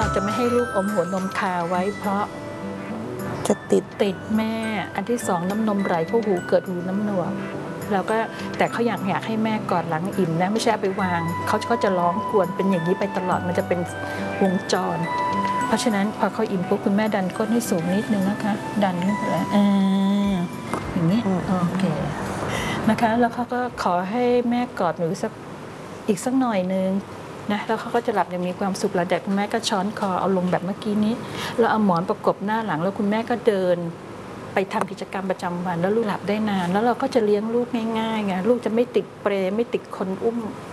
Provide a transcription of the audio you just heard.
จะไม่ให้ลูกอมหัวนมคาไว้เพราะจะติดแม่อันที่สองน้ำนมไหลเข้าหูเกิดหูน้ำหนวกแล้วก็แต่เขาอยากให้แม่กอดหลังอิ่มนะไม่ใช่เอาไปวางเขาก็จะร้องกวนเป็นอย่างนี้ไปตลอดมันจะเป็นวงจรเพราะฉะนั้นพอเขาอิ่มปุ๊บคุณแม่ดันก้นให้สูงนิดนึงนะคะดันขึ้นไปอย่างนี้โอเคนะคะแล้วเขาก็ขอให้แม่กอดหนูอีกสักหน่อยนึงนะแล้วเขาก็จะหลับอย่างมีความสุขแล้วแต่คุณแม่ก็ช้อนคอเอาลงแบบเมื่อกี้นี้แล้วเอาหมอนประกบหน้าหลังแล้วคุณแม่ก็เดินไปทำกิจกรรมประจำวันแล้วลูกหลับได้นานแล้วเราก็จะเลี้ยงลูกง่ายๆไงลูกจะไม่ติดเปรไม่ติดคนอุ้ม